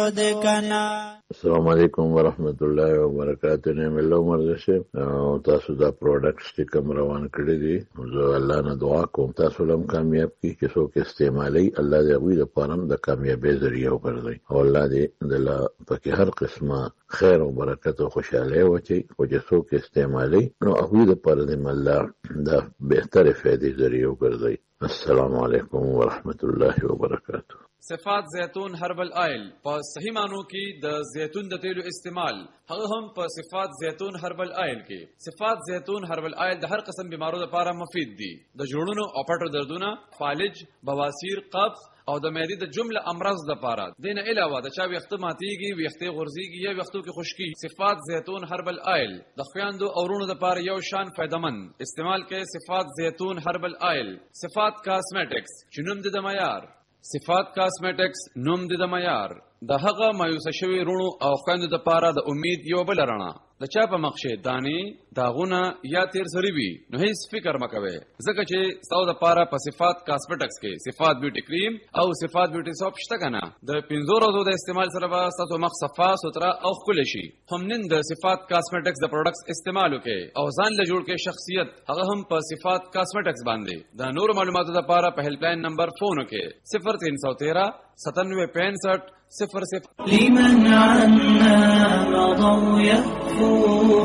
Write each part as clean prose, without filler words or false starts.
د کنا. السلام علیکم ورحمت الله وبرکاتہ. نعم الله مرزه او تاسو دا پروډکټس چې کوم روان کړی دي زه الله نه دعا کوم تاسو لم کامیاب کی چې څوک استعمالي الله دې غوي د پرم د کامیابی ذریعہ وګرځي او الله دې د پکې هر قسمه خیر او برکت او خوشاله وچی او چې څوک استعمالي نو هغه د پر دې الله د بهتره فائدې ذریعہ وګرځي. السلام علیکم ورحمت الله وبرکاتہ. صفات زیتون هربل آئل په صحیح معنو کې د زیتون د تیلو استعمال هغه هم په صفات زیتون هربل آئل کې. صفات زیتون هربل آئل د هر قسم بیمارو لپاره مفید دي. د جوړونو او پټو دردونه، فالج، بواسیر، قبض او د معدې د جمله امراض لپاره. دینه علاوه د چا ویښته ماتيږي، ویښته غورځيږي یا ویښتو کې خشکي، صفات زیتون هربل آئل د خويندو او ورونو لپاره یو شان فائدمن. استعمال کې صفات زیتون هربل آئل. صفات کاسمیټکس چې نوم د معیار. صفات کاسمیټکس نوم د معیار د هغه مایوس شوی رونو او خويندو لپاره د امید یو بل رڼا. د چا په مخشه دانی داغونه یا تیر سری وي نو هیڅ فکر مکوي ځکه چې تاسو د لپاره په صفات کاسمیټکس کې صفات بیوټي کریم او صفات بیوټي سوپ شته کنه. د 15 ورځو د استعمال سره به تاسو مخ صفا سوترا او ښکلی شي. هم نن د صفات کاسمیټکس د پروډکټس استعمال وکړي او ځان له جوړ کې شخصیت هغه هم په صفات کاسمیټکس باندې. د نور معلوماتو لپاره په هیلپ لاین نمبر فون وکړي 0313 9765 00. لمن عنا مضوا يهفو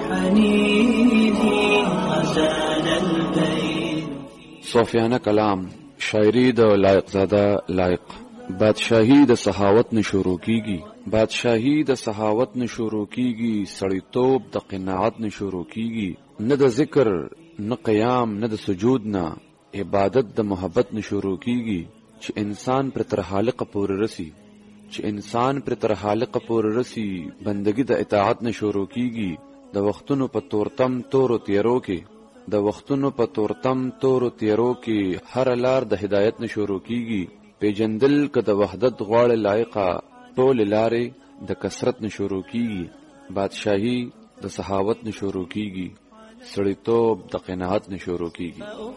حنيني غزال البين. صوفیانه کلام شاعری د لایق زاده لایق. بادشاہی د سخاوت نه شروع کیږي، بادشاہی د سخاوت نه شروع کیږي، سړیتوب د قناعت نه شروع کیږي. نه د ذکر، نه قیام، نه د سجود، نه عبادت د محبت نه شروع کیږي چې انسان پر تر خالق پورې رسی، چې انسان پر تر خالق پورې رسی. بندگی د اطاعت نه شروع کیږي. د وختونو په تورتم تورو تیرو کې، د وختونو په تورتم تورو تیرو کې هر لار د هدایت نه شروع کیږي. پیجندل که د وحدت غواړي لایقه ټول لارې د کثرت نه شروع کیږي. بادشاہی د سخاوت نه شروع کیږي، سړیتوب د قناعت نه شروع کیږي.